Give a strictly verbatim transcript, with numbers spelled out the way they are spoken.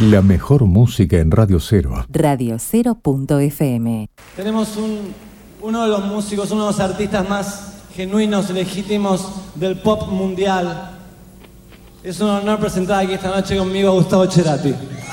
La mejor música en Radio Cero. Radio Cero punto F M. Tenemos un, uno de los músicos, uno de los artistas más genuinos, legítimos del pop mundial. Es un honor presentar aquí esta noche conmigo a Gustavo Cerati.